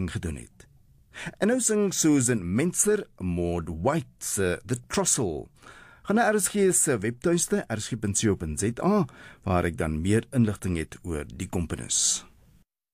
samewerking gedoen het. En nou sing Susan Mentzer, Maud White se The Trussell. Gaan na RSG se webtuiste, rsg.co.za, waar ek dan meer inligting het oor die komponis.